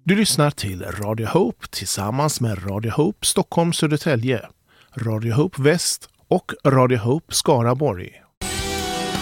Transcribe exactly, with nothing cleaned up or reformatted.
Du lyssnar till Radio Hope tillsammans med Radio Hope Stockholm Södertälje, Radio Hope Väst och Radio Hope Skaraborg.